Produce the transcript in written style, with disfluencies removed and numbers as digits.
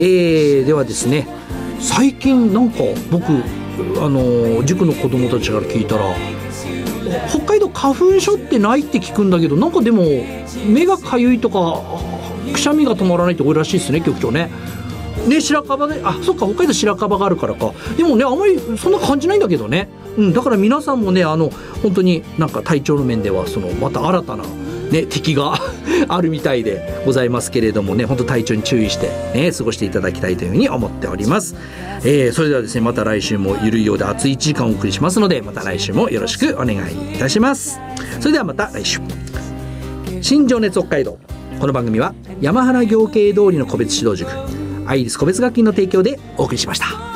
ではですね、最近なんか僕塾の子供たちから聞いたら、北海道花粉症ってないって聞くんだけど、なんかでも目がかゆいとかくしゃみが止まらないって多いらしいですね、局長ね。白樺で、そっか、北海道白樺があるからか。でもね、あんまりそんな感じないんだけどね。だから皆さんもね、本当になんか体調の面ではまた新たなね、敵があるみたいでございますけれどもね、本当体調に注意してね、過ごしていただきたいというふうに思っております。それではですね、また来週もゆるいようで熱い1時間お送りしますので、また来週もよろしくお願いいたします。それではまた来週。新情熱北海道。この番組は山原行慶通りの個別指導塾アイリス個別学院の提供でお送りしました。